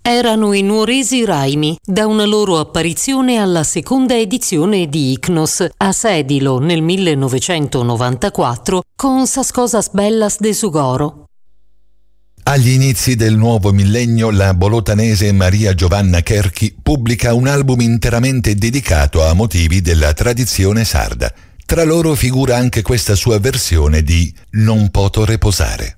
erano i Nuoresi Raimi, da una loro apparizione alla seconda edizione di Icnos a Sedilo nel 1994 con Sas cosas bellas de Sugoro. Agli inizi del nuovo millennio, la bolotanese Maria Giovanna Cherchi pubblica un album interamente dedicato a motivi della tradizione sarda. Tra loro figura anche questa sua versione di Non poto reposare.